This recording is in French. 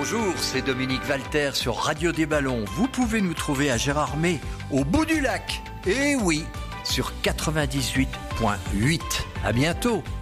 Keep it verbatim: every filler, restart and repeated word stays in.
Bonjour, c'est Dominique Valter sur Radio des Ballons. Vous pouvez nous trouver à Gérardmer, au bout du lac. Et oui, sur quatre-vingt-dix-huit virgule huit. À bientôt.